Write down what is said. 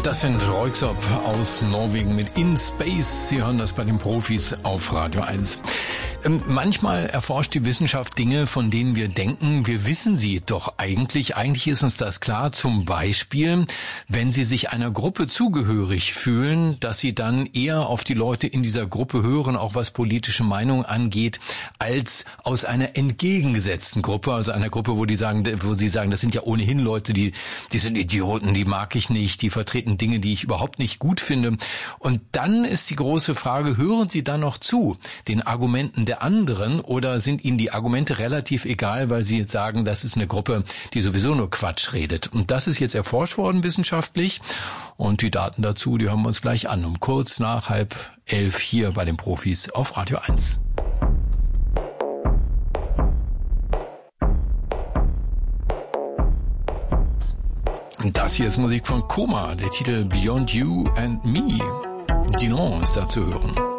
Das sind Röyksopp aus Norwegen mit In Space. Sie hören das bei den Profis auf Radio 1. Manchmal erforscht die Wissenschaft Dinge, von denen wir denken, wir wissen sie doch eigentlich. Eigentlich ist uns das klar. Zum Beispiel, wenn Sie sich einer Gruppe zugehörig fühlen, dass Sie dann eher auf die Leute in dieser Gruppe hören, auch was politische Meinung angeht, als aus einer entgegengesetzten Gruppe, also einer Gruppe, wo Sie sagen, das sind ja ohnehin Leute, die sind Idioten, die mag ich nicht, die vertreten Dinge, die ich überhaupt nicht gut finde. Und dann ist die große Frage, hören Sie dann noch zu den Argumenten der anderen oder sind Ihnen die Argumente relativ egal, weil Sie jetzt sagen, das ist eine Gruppe, die sowieso nur Quatsch redet. Und das ist jetzt erforscht worden wissenschaftlich und die Daten dazu, die hören wir uns gleich an, um kurz nach 10:30 hier bei den Profis auf Radio 1. Das hier ist Musik von Koma, der Titel Beyond You and Me. Dinon ist da zu hören.